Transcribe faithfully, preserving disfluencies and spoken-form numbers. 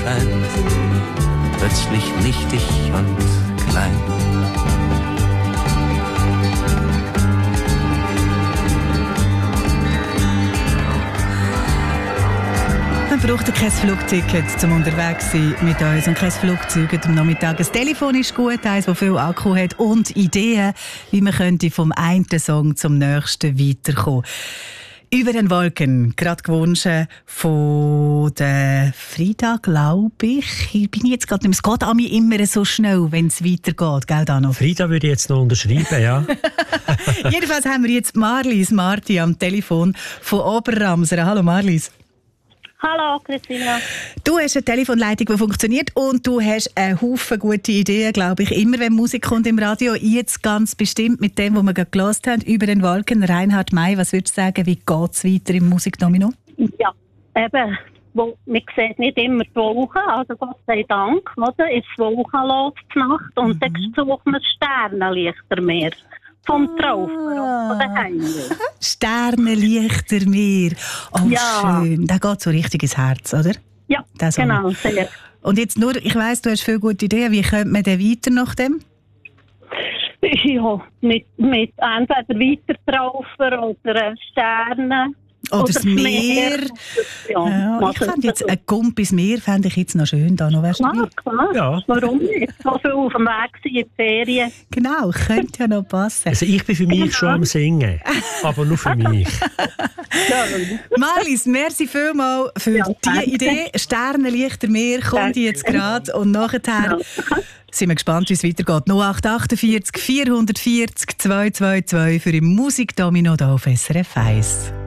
erscheint, plötzlich nichtig und klein. Man braucht kein Flugticket, um unterwegs zu sein mit uns und kein Flugzeug am Nachmittag. Das Telefon ist gut, eins, das viel Akku hat und Ideen, wie man könnte vom einen Song zum nächsten weiterkommen. Über den Wolken, gerade gewünscht von der Frida, glaube ich. Ich bin jetzt gerade nicht mehr. Es geht an mir immer so schnell, wenn es weitergeht, gell, Dano? Frida würde ich jetzt noch unterschreiben, ja. Jedenfalls haben wir jetzt Marlies Marti am Telefon von Oberramseren. Hallo Marlies. Hallo Christina. Du hast eine Telefonleitung, die funktioniert und du hast einen Haufen gute Ideen, glaube ich. Immer wenn Musik kommt im Radio, jetzt ganz bestimmt mit dem, was wir gerade gehört haben, über den Wolken. Reinhard May, was würdest du sagen, wie geht es weiter im Musikdomino? Ja, eben, wo, man sieht nicht immer die Wolken, also Gott sei Dank, oder? Ist wolkenlos die Nacht und mhm. dann sucht man Sternenlichter mehr. Vom Traufer ah. von den Heimweg. Sternenlichter Meer. Oh, ja. Schön. Das geht so richtig ins Herz, oder? Ja, das genau, sehr. Und jetzt nur, ich weiss, du hast viele gute Ideen. Wie könnte man denn weiter nach dem? Ja, mit, mit entweder Weitertraufer oder Sternen. Oder, oder das Meer. Meer. Ja, ja, ich fände jetzt ein Gumpis Meer fände ich jetzt noch schön. Da noch, klar, klar. Ja. Warum nicht? So viel auf dem Weg sein in die Ferien. Genau, könnte ja noch passen. Also ich bin für mich genau. schon am Singen, aber nur für mich. Marlies, merci vielmals für ja, diese Idee. Sternenlichter Meer kommt jetzt gerade und nachher ja. sind wir gespannt, wie es weitergeht. null acht acht vier vier vier vier zwei zwei zwei für im Musikdomino hier auf S R F eins.